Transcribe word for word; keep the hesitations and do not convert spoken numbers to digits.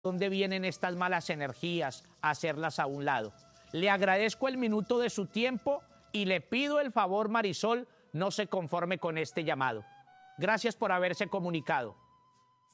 dónde vienen estas malas energías, hacerlas a un lado. Le agradezco el minuto de su tiempo y le pido el favor, Marisol, no se conforme con este llamado. Gracias por haberse comunicado.